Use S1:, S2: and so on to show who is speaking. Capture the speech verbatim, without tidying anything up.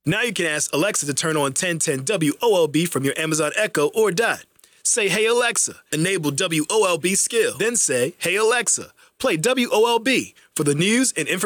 S1: Now you can ask Alexa to turn on ten ten W O L B from your Amazon Echo or Dot. Say, "Hey Alexa," enable W O L B skill. Then say, "Hey Alexa, play W O L B for the news and information."